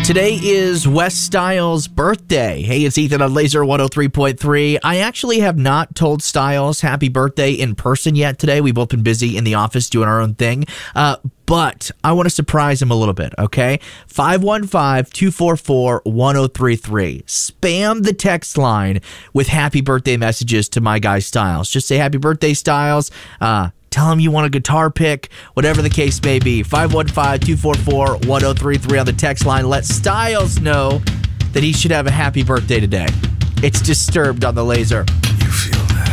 Today is Wes Styles' birthday. Hey, it's Ethan on Laser 103.3. I actually have not told Styles happy birthday in person yet today. We've both been busy in the office doing our own thing. But I want to surprise him a little bit, okay? 515-244-1033. Spam the text line with happy birthday messages to my guy Styles. Just say happy birthday, Styles. Tell him you want a guitar pick, whatever the case may be. 515-244-1033 on the text line. Let Styles know that he should have a happy birthday today. It's Disturbed on the Laser. You feel